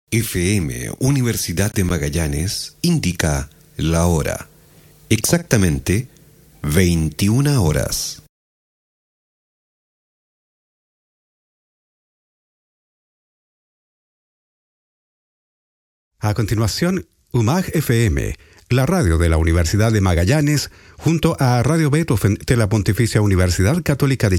FM Universidad de Magallanes indica la hora. Exactamente 21 horas. A continuación, UMAG FM, la radio de la Universidad de Magallanes, junto a Radio Beethoven de la Pontificia Universidad Católica de